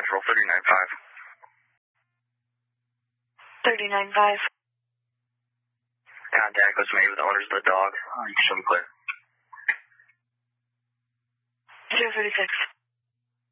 Central, 39.5. 39.5. Contact was made with the owners of the dog. You can show me clear. 036.